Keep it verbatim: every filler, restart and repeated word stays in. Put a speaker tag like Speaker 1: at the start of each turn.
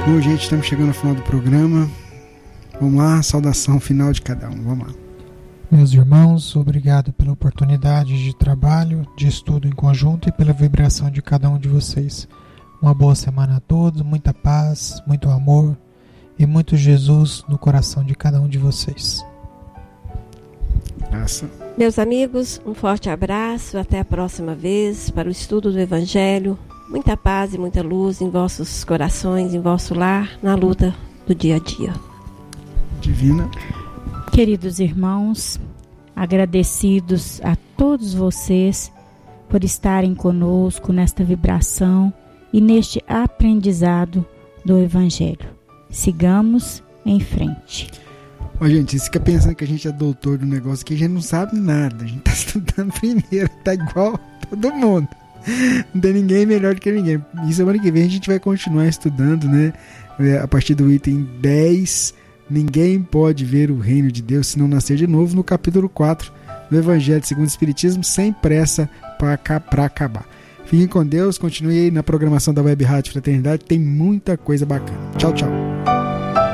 Speaker 1: Bom, gente, estamos chegando ao final do programa. Vamos lá, saudação final de cada um. Vamos lá.
Speaker 2: Meus irmãos, obrigado pela oportunidade de trabalho, de estudo em conjunto e pela vibração de cada um de vocês. Uma boa semana a todos, muita paz, muito amor e muito Jesus no coração de cada um de vocês.
Speaker 1: Graça.
Speaker 3: Meus amigos, um forte abraço, até a próxima vez para o estudo do Evangelho. Muita paz e muita luz em vossos corações, em vosso lar, na luta do dia a dia.
Speaker 1: Divina.
Speaker 4: Queridos irmãos, agradecidos a todos vocês por estarem conosco nesta vibração e neste aprendizado do Evangelho. Sigamos em frente.
Speaker 1: Ó, gente, você fica pensando que a gente é doutor do negócio, que a gente não sabe nada. A gente tá estudando primeiro, tá igual todo mundo. Não tem ninguém melhor do que ninguém. E semana que vem a gente vai continuar estudando, né? A partir do item dez, ninguém pode ver o reino de Deus se não nascer de novo, no capítulo quatro do Evangelho segundo o Espiritismo, sem pressa para acabar. Fiquem com Deus, continue aí na programação da Web Rádio Fraternidade, tem muita coisa bacana. Tchau, tchau.